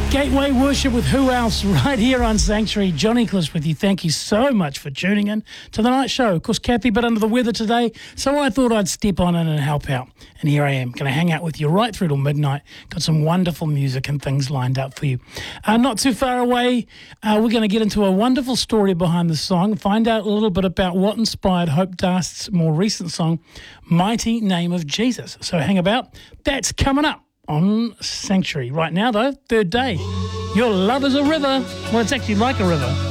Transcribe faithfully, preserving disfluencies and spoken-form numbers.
Gateway Worship with who else right here on Sanctuary. Johnny Cliss with you. Thank you so much for tuning in to the night show. Of course, Kathy a bit under the weather today, so I thought I'd step on in and help out. And here I am, going to hang out with you right through till midnight. Got some wonderful music and things lined up for you. Uh, not too far away, uh, we're going to get into a wonderful story behind the song, find out a little bit about what inspired Hope Dast's more recent song, Mighty Name of Jesus. So hang about. That's coming up on Sanctuary. Right now, though, third day. Your love is a river. Well, it's actually like a river.